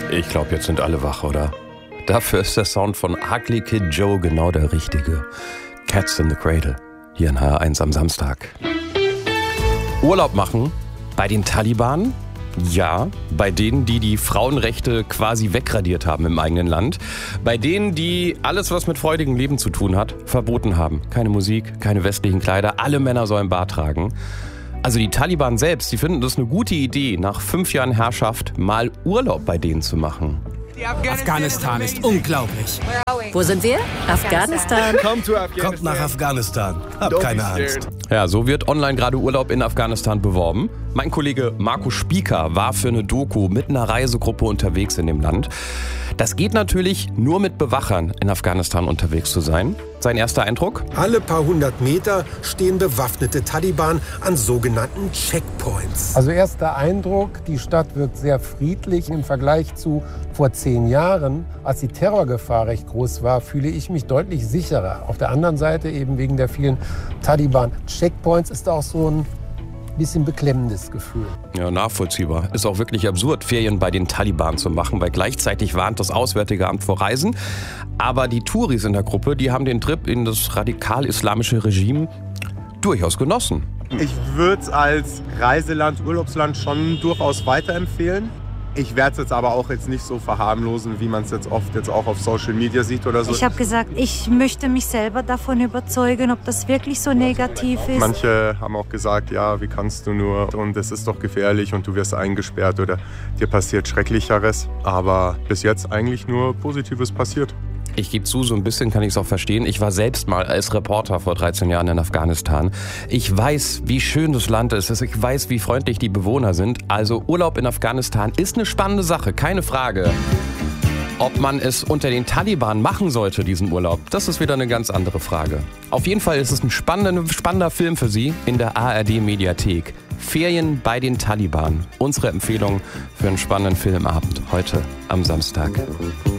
Ich glaube, jetzt sind alle wach, oder? Dafür ist der Sound von Ugly Kid Joe genau der richtige. Cats in the Cradle, hier in HR1 am Samstag. Urlaub machen bei den Taliban? Ja, bei denen, die die Frauenrechte quasi wegradiert haben im eigenen Land. Bei denen, die alles, was mit freudigem Leben zu tun hat, verboten haben. Keine Musik, keine westlichen Kleider, alle Männer sollen Bart tragen. Also die Taliban selbst, die finden das eine gute Idee, nach 5 Jahren Herrschaft mal Urlaub bei denen zu machen. Afghanistan ist unglaublich. Wo sind wir? Afghanistan. Kommt nach Afghanistan. Habt keine Angst. Ja, so wird online gerade Urlaub in Afghanistan beworben. Mein Kollege Marco Spieker war für eine Doku mit einer Reisegruppe unterwegs in dem Land. Das geht natürlich nur mit Bewachern in Afghanistan unterwegs zu sein. Sein erster Eindruck? Alle paar 100 Meter stehen bewaffnete Taliban an sogenannten Checkpoints. Also erster Eindruck, die Stadt wirkt sehr friedlich im Vergleich zu vor 10 Jahren. Als die Terrorgefahr recht groß war, fühle ich mich deutlich sicherer. Auf der anderen Seite eben wegen der vielen Taliban-Checkpoints ist auch so ein bisschen beklemmendes Gefühl. Ja, nachvollziehbar. Ist auch wirklich absurd, Ferien bei den Taliban zu machen, weil gleichzeitig warnt das Auswärtige Amt vor Reisen. Aber die Touris in der Gruppe, die haben den Trip in das radikal-islamische Regime durchaus genossen. Ich würde es als Reiseland, Urlaubsland schon durchaus weiterempfehlen. Ich werde es jetzt aber auch jetzt nicht so verharmlosen, wie man es jetzt oft jetzt auch auf Social Media sieht oder so. Ich habe gesagt, ich möchte mich selber davon überzeugen, ob das wirklich so negativ ist. Manche haben auch gesagt, ja, wie kannst du nur und es ist doch gefährlich und du wirst eingesperrt oder dir passiert Schrecklicheres. Aber bis jetzt eigentlich nur Positives passiert. Ich gebe zu, so ein bisschen kann ich es auch verstehen. Ich war selbst mal als Reporter vor 13 Jahren in Afghanistan. Ich weiß, wie schön das Land ist. Ich weiß, wie freundlich die Bewohner sind. Also Urlaub in Afghanistan ist eine spannende Sache, keine Frage. Ob man es unter den Taliban machen sollte, diesen Urlaub, das ist wieder eine ganz andere Frage. Auf jeden Fall ist es ein spannender Film für Sie in der ARD-Mediathek. Ferien bei den Taliban. Unsere Empfehlung für einen spannenden Filmabend heute am Samstag.